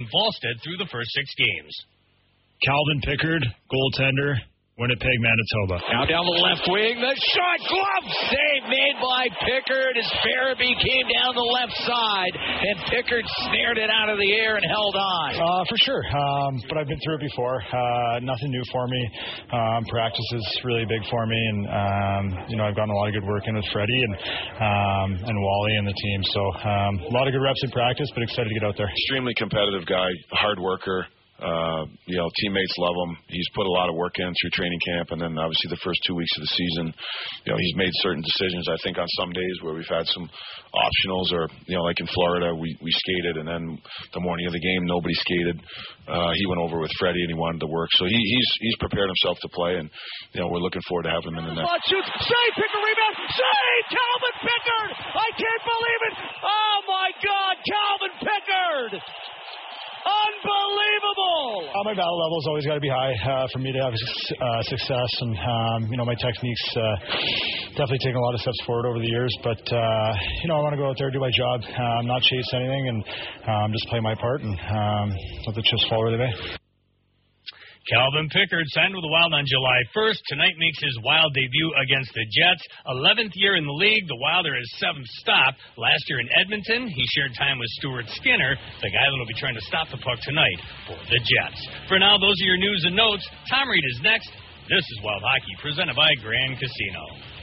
Volstead through the first 6 games. Calvin Pickard, goaltender, Winnipeg, Manitoba. Now down the left wing, the shot, glove save made by Pickard as Farabee came down the left side, and Pickard snared it out of the air and held on. For sure, but I've been through it before. Nothing new for me. Practice is really big for me, and I've gotten a lot of good work in with Freddie and Wally and the team. So a lot of good reps in practice, but excited to get out there. Extremely competitive guy, hard worker. Teammates love him. He's put a lot of work in through training camp, and then obviously the first 2 weeks of the season, he's made certain decisions. I think on some days where we've had some optionals, or like in Florida, we skated, and then the morning of the game nobody skated. He went over with Freddie and he wanted to work, so he's prepared himself to play, and we're looking forward to having him in the net. Shoots, save, Pickard rebound, save, Calvin Pickard! I can't believe it! Oh my God, Calvin Pickard! Unbelievable! My battle level's always got to be high for me to have success, and my technique's definitely taken a lot of steps forward over the years. But I want to go out there, do my job, not chase anything, and just play my part and let the chips fall where they may. Calvin Pickard signed with the Wild on July 1st. Tonight makes his Wild debut against the Jets. 11th year in the league. The Wild are his 7th stop. Last year in Edmonton, he shared time with Stuart Skinner, the guy that will be trying to stop the puck tonight for the Jets. For now, those are your news and notes. Tom Reed is next. This is Wild Hockey, presented by Grand Casino.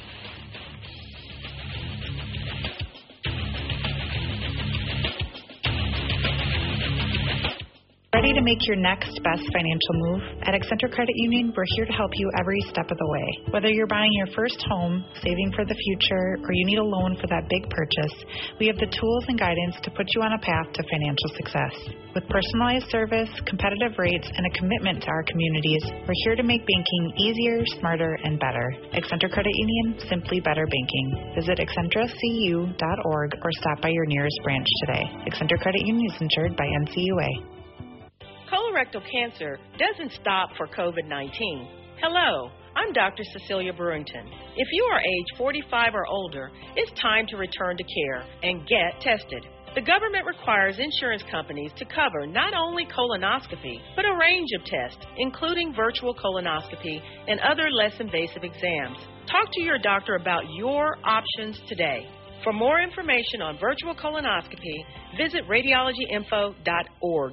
Ready to make your next best financial move? At Accenture Credit Union, we're here to help you every step of the way. Whether you're buying your first home, saving for the future, or you need a loan for that big purchase, we have the tools and guidance to put you on a path to financial success. With personalized service, competitive rates, and a commitment to our communities, we're here to make banking easier, smarter, and better. Accenture Credit Union, simply better banking. Visit accentracu.org or stop by your nearest branch today. Accenture Credit Union is insured by NCUA. Colorectal cancer doesn't stop for COVID-19. Hello, I'm Dr. Cecilia Brewington. If you are age 45 or older, it's time to return to care and get tested. The government requires insurance companies to cover not only colonoscopy, but a range of tests, including virtual colonoscopy and other less invasive exams. Talk to your doctor about your options today. For more information on virtual colonoscopy, visit radiologyinfo.org.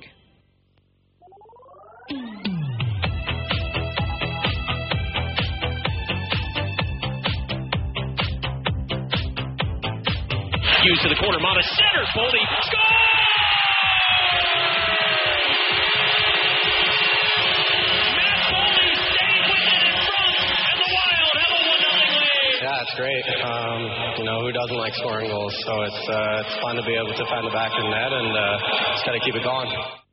Hughes to the corner, Mata center, Boldy, score! Matt Boldy stayed with it in front, and the Wild have a 1-0 lead. Yeah, it's great. Who doesn't like scoring goals? So it's fun to be able to find the back of the net, and just got to keep it going.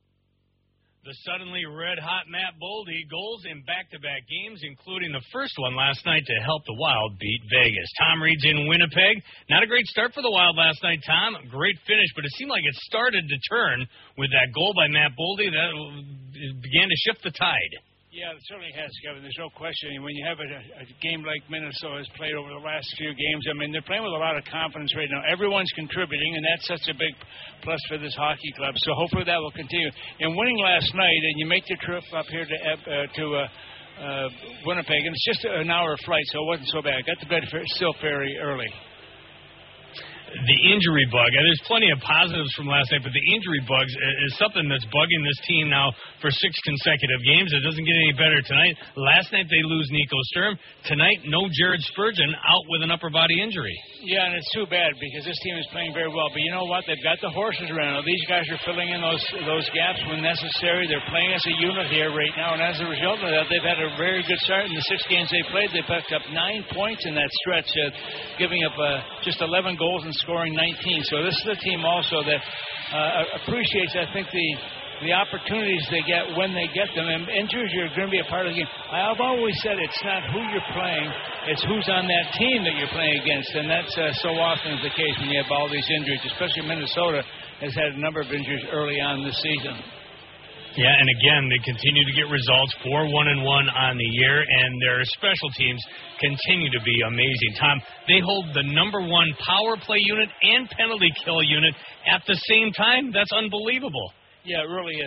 The suddenly red-hot Matt Boldy, goals in back-to-back games, including the first one last night to help the Wild beat Vegas. Tom Reed's in Winnipeg. Not a great start for the Wild last night, Tom. Great finish, but it seemed like it started to turn with that goal by Matt Boldy. That began to shift the tide. Yeah, it certainly has, Kevin. There's no question. When you have a game like Minnesota has played over the last few games, they're playing with a lot of confidence right now. Everyone's contributing, and that's such a big plus for this hockey club. So hopefully that will continue. And winning last night, and you make the trip up here to Winnipeg, and it's just an hour flight, so it wasn't so bad. Got to bed still very early. The injury bug, and there's plenty of positives from last night, but the injury bugs is something that's bugging this team now for 6 consecutive games. It doesn't get any better tonight. Last night they lose Nico Sturm. Tonight, no Jared Spurgeon, out with an upper body injury. Yeah, and it's too bad because this team is playing very well. But you know what? They've got the horses around. These guys are filling in those gaps when necessary. They're playing as a unit here right now, and as a result of that, they've had a very good start. In the 6 games they played, they picked up 9 points in that stretch, giving up just 11 goals and scoring 19. So this is a team also that appreciates, I think, the opportunities they get when they get them. And injuries are going to be a part of the game. I've always said it's not who you're playing, it's who's on that team that you're playing against. And that's so often is the case when you have all these injuries, especially Minnesota has had a number of injuries early on this season. Yeah, and again, they continue to get results, 4-1-1 on the year, and their special teams continue to be amazing. Tom, they hold the number 1 power play unit and penalty kill unit at the same time. That's unbelievable. Yeah, it really is.